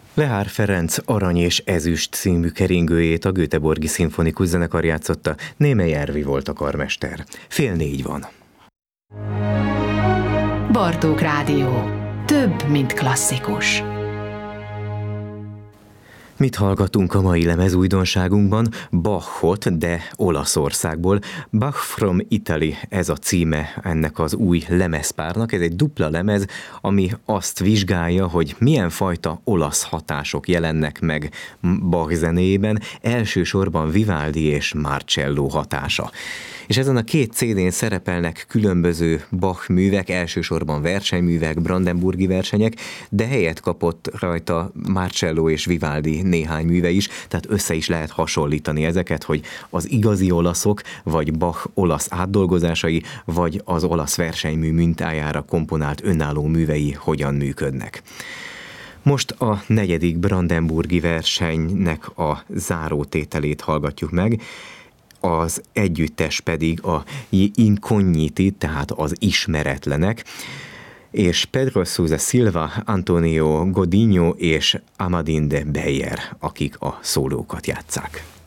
Lehár Ferenc Arany és Ezüst című keringőjét a Göteborgi Szimfonikus Zenekar játszotta, Némely Ervi volt a karmester. 3:30 van. Bartók Rádió. Több, mint klasszikus. Mit hallgatunk a mai lemezújdonságunkban? Bachot, de Olaszországból. Bach from Italy, ez a címe ennek az új lemezpárnak. Ez egy dupla lemez, ami azt vizsgálja, hogy milyen fajta olasz hatások jelennek meg Bach zenéjében, elsősorban Vivaldi és Marcello hatása. És ezen a két CD-n szerepelnek különböző Bach művek, elsősorban versenyművek, brandenburgi versenyek, de helyet kapott rajta Marcello és Vivaldi néhány műve is, tehát össze is lehet hasonlítani ezeket, hogy az igazi olaszok, vagy Bach olasz átdolgozásai, vagy az olasz versenymű mintájára komponált önálló művei hogyan működnek. Most a 4. brandenburgi versenynek a zárótételét hallgatjuk meg, az együttes pedig a Incogniti, tehát az ismeretlenek, és Pedro Sousa Silva, Antonio Godinho és Amadine de Beyer, akik a szólókat játsszák.